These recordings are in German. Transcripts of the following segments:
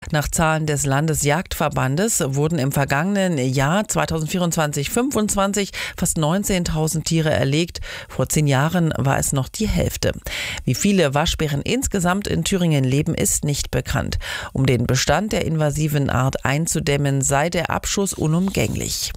Nach Zahlen des Landesjagdverbandes wurden im vergangenen Jahr 2024/25 fast 19.000 Tiere erlegt. Vor 10 Jahren war es noch die Hälfte. Wie viele Waschbären insgesamt in Thüringen leben, ist nicht bekannt. Um den Bestand der invasiven Art einzudämmen, sei der Abschuss unumgänglich.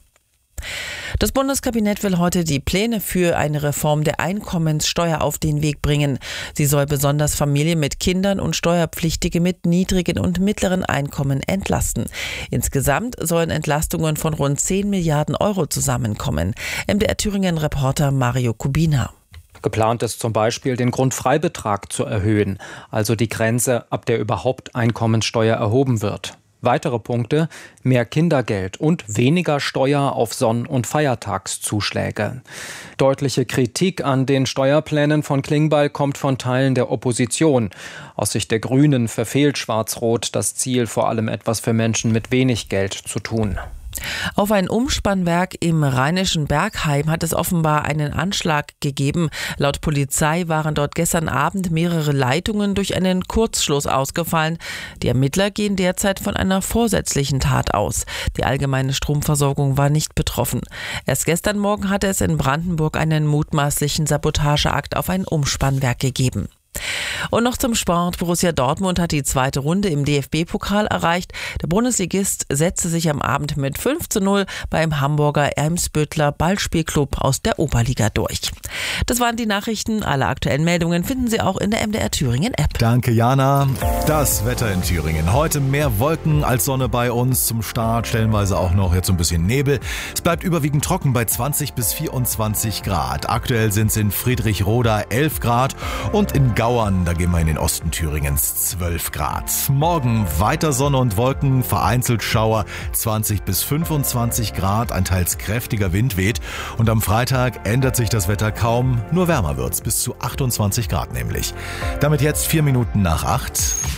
Das Bundeskabinett will heute die Pläne für eine Reform der Einkommenssteuer auf den Weg bringen. Sie soll besonders Familien mit Kindern und Steuerpflichtige mit niedrigen und mittleren Einkommen entlasten. Insgesamt sollen Entlastungen von rund 10 Milliarden Euro zusammenkommen. MDR Thüringen-Reporter Mario Kubina. Geplant ist zum Beispiel, den Grundfreibetrag zu erhöhen, also die Grenze, ab der überhaupt Einkommenssteuer erhoben wird. Weitere Punkte: mehr Kindergeld und weniger Steuer auf Sonn- und Feiertagszuschläge. Deutliche Kritik an den Steuerplänen von Klingbeil kommt von Teilen der Opposition. Aus Sicht der Grünen verfehlt Schwarz-Rot das Ziel, vor allem etwas für Menschen mit wenig Geld zu tun. Auf ein Umspannwerk im rheinischen Bergheim hat es offenbar einen Anschlag gegeben. Laut Polizei waren dort gestern Abend mehrere Leitungen durch einen Kurzschluss ausgefallen. Die Ermittler gehen derzeit von einer vorsätzlichen Tat aus. Die allgemeine Stromversorgung war nicht betroffen. Erst gestern Morgen hatte es in Brandenburg einen mutmaßlichen Sabotageakt auf ein Umspannwerk gegeben. Und noch zum Sport. Borussia Dortmund hat die zweite Runde im DFB-Pokal erreicht. Der Bundesligist setzte sich am Abend mit 5:0 beim Hamburger Eimsbüttler Ballspielclub aus der Oberliga durch. Das waren die Nachrichten. Alle aktuellen Meldungen finden Sie auch in der MDR Thüringen App. Danke, Jana. Das Wetter in Thüringen. Heute mehr Wolken als Sonne bei uns zum Start. Stellenweise auch noch jetzt so ein bisschen Nebel. Es bleibt überwiegend trocken bei 20 bis 24 Grad. Aktuell sind es in Friedrichroda 11 Grad und in Gauern, da gehen wir in den Osten Thüringens, 12 Grad. Morgen weiter Sonne und Wolken, vereinzelt Schauer, 20 bis 25 Grad, ein teils kräftiger Wind weht. Und am Freitag ändert sich das Wetter kaum, nur wärmer wird's, bis zu 28 Grad nämlich. Damit jetzt 4 Minuten nach 8.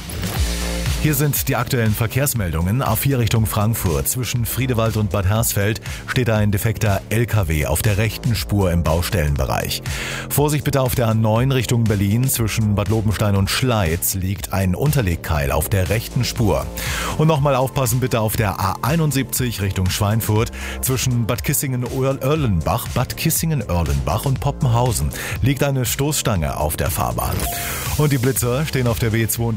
Hier sind die aktuellen Verkehrsmeldungen. A4 Richtung Frankfurt. Zwischen Friedewald und Bad Hersfeld steht ein defekter LKW auf der rechten Spur im Baustellenbereich. Vorsicht bitte auf der A9 Richtung Berlin. Zwischen Bad Lobenstein und Schleiz liegt ein Unterlegkeil auf der rechten Spur. Und nochmal aufpassen bitte auf der A71 Richtung Schweinfurt. Zwischen Bad Kissingen-Erlenbach und Poppenhausen liegt eine Stoßstange auf der Fahrbahn. Und die Blitzer stehen auf der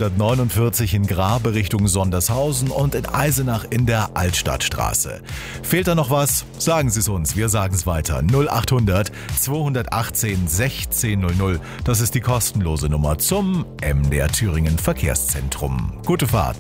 W249 in Grabe Richtung Sondershausen und in Eisenach in der Altstadtstraße. Fehlt da noch was? Sagen Sie es uns, wir sagen es weiter. 0800 218 1600. Das ist die kostenlose Nummer zum MDR Thüringen Verkehrszentrum. Gute Fahrt.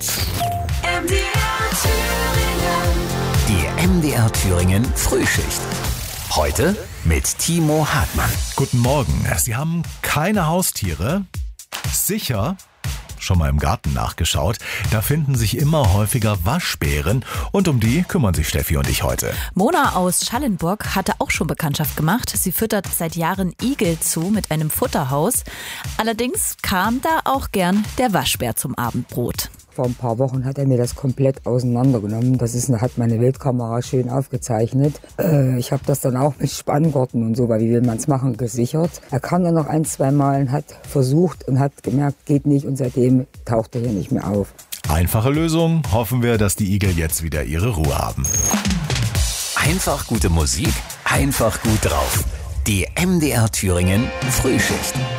MDR Thüringen. Die MDR Thüringen Frühschicht. Heute mit Timo Hartmann. Guten Morgen. Sie haben keine Haustiere? Sicher? Schon mal im Garten nachgeschaut. Da finden sich immer häufiger Waschbären und um die kümmern sich Steffi und ich heute. Mona aus Schallenburg hatte auch schon Bekanntschaft gemacht. Sie füttert seit Jahren Igel zu mit einem Futterhaus. Allerdings kam da auch gern der Waschbär zum Abendbrot. Vor ein paar Wochen hat er mir das komplett auseinandergenommen. Hat meine Bildkamera schön aufgezeichnet. Ich habe das dann auch mit Spanngurten und so, weil wie will man es machen, gesichert. Er kam dann noch 1-2 Mal und hat versucht und hat gemerkt, geht nicht und seitdem taucht er hier nicht mehr auf. Einfache Lösung. Hoffen wir, dass die Igel jetzt wieder ihre Ruhe haben. Einfach gute Musik, einfach gut drauf. Die MDR Thüringen Frühschicht.